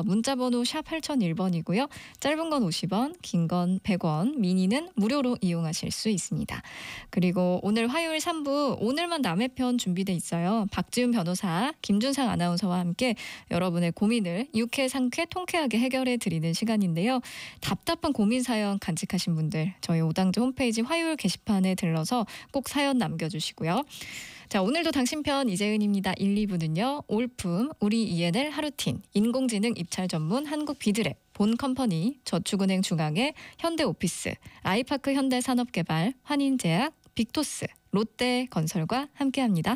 주세요. 문자번호 샵 8001번이고요. 짧은 건 50원, 긴 건 100원, 미니는 무료로 이용하실 수 있습니다. 그리고 오늘 화요일 3부 오늘만 남의 편 준비돼 있어요. 박지훈 변호사, 김준상 아나운서와 함께 여러분의 고민을 유쾌, 상쾌, 통쾌하게 해결해 드리는 시간인데요. 답답한 고민 사연 간직하신 분들 저희 오당제 홈페이지 화요일 게시판에 들러서 꼭 사연 남겨주시고요. 자, 오늘도 당신 편 이재은입니다. 1, 2부는요. 올품, 우리 ENL 하루틴, 인공지능 입찰 전문 한국 비드랩, 본컴퍼니, 저축은행 중앙회, 현대오피스, 아이파크 현대산업개발, 환인제약, 빅토스, 롯데건설과 함께합니다.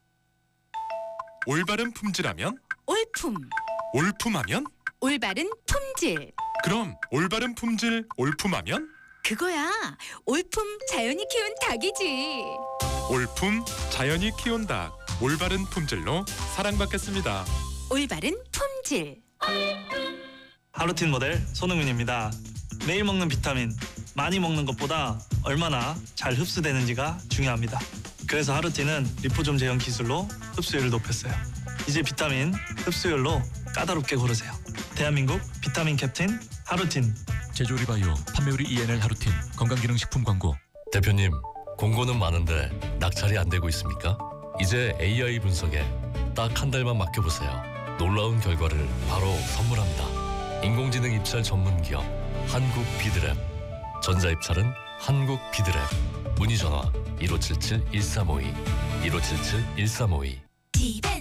올바른 품질하면? 올품. 올품하면? 올바른 품질. 그럼 올바른 품질 올품하면? 그거야. 올품 자연이 키운 닭이지. 올품 자연이 키운 닭. 올바른 품질로 사랑받겠습니다. 올바른 품질. 하루틴 모델 손흥민입니다. 매일 먹는 비타민, 많이 먹는 것보다 얼마나 잘 흡수되는지가 중요합니다. 그래서 하루틴은 리포좀 제형 기술로 흡수율을 높였어요. 이제 비타민 흡수율로 까다롭게 고르세요. 대한민국 비타민 캡틴 하루틴. 제조리바이오 판매우리 ENL 하루틴 건강기능식품 광고. 대표님, 공고는 많은데 낙찰이 안 되고 있습니까? 이제 AI 분석에 딱 한 달만 맡겨보세요. 놀라운 결과를 바로 선물합니다. 인공지능 입찰 전문기업 한국 비드랩. 전자입찰은 한국 비드랩. 문의전화 1577-1352 1577-1352. 집엔